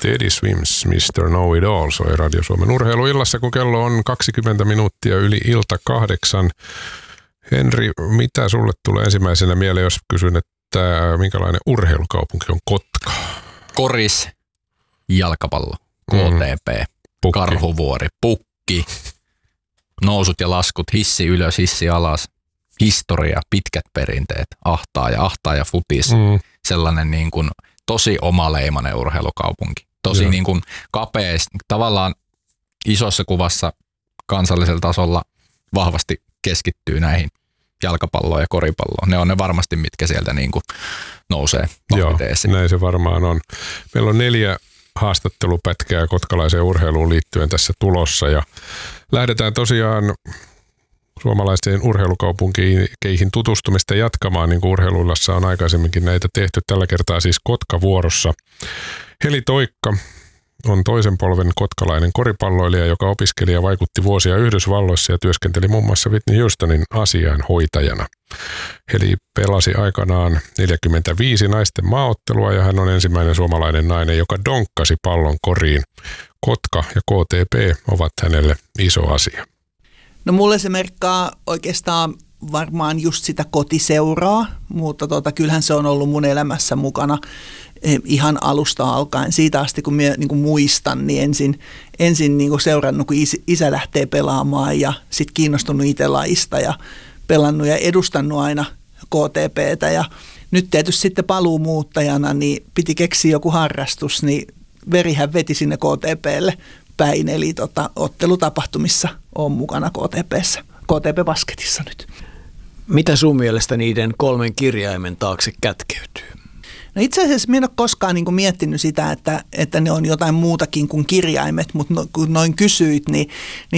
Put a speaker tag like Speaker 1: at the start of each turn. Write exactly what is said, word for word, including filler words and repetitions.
Speaker 1: Teddy Swims, mister Know It All soi Radio Suomen urheiluillassa, kun kello on kaksikymmentä minuuttia yli ilta kahdeksan. Henri, mitä sulle tulee ensimmäisenä mieleen, jos kysyn, että minkälainen urheilukaupunki on Kotka?
Speaker 2: Koris, jalkapallo, K T P, mm. Karhuvuori, pukki, nousut ja laskut, hissi ylös, hissi alas, historia, pitkät perinteet, ahtaa ja ahtaa ja futis. Mm. Sellainen niin kuin tosi omaleimainen urheilukaupunki. Tosi Joo. niin kuin kapea, tavallaan isossa kuvassa kansallisella tasolla vahvasti keskittyy näihin jalkapalloon ja koripalloon. Ne on ne varmasti, mitkä sieltä niin kuin nousee vahviteesiin.
Speaker 1: Joo, näin se varmaan on. Meillä on neljä haastattelupätkää kotkalaiseen urheiluun liittyen tässä tulossa ja lähdetään tosiaan suomalaisten urheilukaupunkeihin tutustumista jatkamaan, niin kuin urheiluillassa on aikaisemminkin näitä tehty. Tällä kertaa siis Kotka vuorossa. Heli Toikka on toisen polven kotkalainen koripalloilija, joka opiskeli ja vaikutti vuosia Yhdysvalloissa ja työskenteli muun muassa Whitney Houstonin asiainhoitajana. Heli pelasi aikanaan neljäkymmentäviisi naisten maaottelua ja hän on ensimmäinen suomalainen nainen, joka donkkasi pallon koriin. Kotka ja K T P ovat hänelle iso asia.
Speaker 3: No mulle se merkkaa oikeastaan varmaan just sitä kotiseuraa, mutta tota, kyllähän se on ollut mun elämässä mukana ihan alusta alkaen. Siitä asti, kun minä niin kuin muistan, niin ensin, ensin niin kuin seurannut, kun isä lähtee pelaamaan ja sitten kiinnostunut itse lajista ja pelannut ja edustanut aina K T P:tä. Ja nyt tietysti sitten paluumuuttajana niin piti keksiä joku harrastus, niin verihän veti sinne K T P:lle päin. Eli tota, ottelutapahtumissa on mukana K T P:ssä, K T P-basketissa nyt.
Speaker 4: Mitä sun mielestä niiden kolmen kirjaimen taakse kätkeytyy?
Speaker 3: No itse asiassa minä en ole koskaan niin kuin miettinyt sitä, että, että ne on jotain muutakin kuin kirjaimet, mutta no, kun noin kysyit, niin, niin